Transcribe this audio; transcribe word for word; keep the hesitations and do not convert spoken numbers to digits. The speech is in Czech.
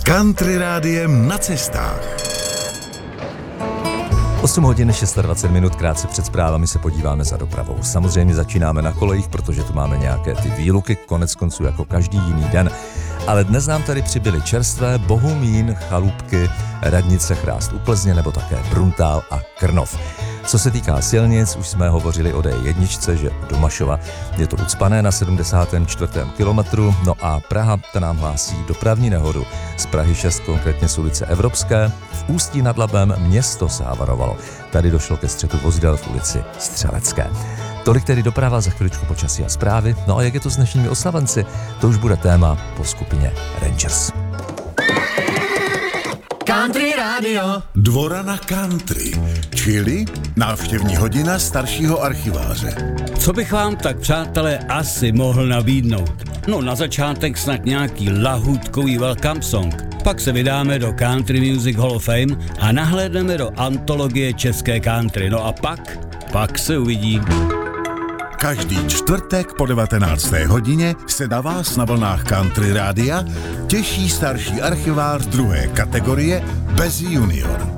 Country rádiem na cestách. osm hodin dvacet minut, krátce před zprávami se podíváme za dopravou. Samozřejmě začínáme na kolejích, protože tu máme nějaké ty výluky, konec konců jako každý jiný den. Ale dnes nám tady přibyly čerstvé Bohumín, Chalupky, Radnice, Chrást u Plzně nebo také Bruntál a Krnov. Co se týká silnic, už jsme hovořili o D jedna, že do Mašova je to ucpané na sedmdesátém čtvrtém kilometru, no a Praha, ta nám hlásí dopravní nehodu. Z Prahy šest, konkrétně z ulice Evropské, v Ústí nad Labem město se havarovalo. Tady došlo ke střetu vozidel v ulici Střelecké. Tolik tedy doprava, za chviličku počasí a zprávy. No a jak je to s dnešními oslavenci? To už bude téma po skupině Rangers. Country Radio. Dvora na country, čili návštěvní hodina staršího archiváře. Co bych vám tak, přátelé, asi mohl nabídnout? No na začátek snad nějaký lahůdkový welcome song. Pak se vydáme do Country Music Hall of Fame a nahlédneme do antologie české country. No a pak, pak se uvidí. Každý čtvrtek po devatenácté hodině se na vás na vlnách Country Rádia těší starší archivář druhé kategorie bez junior.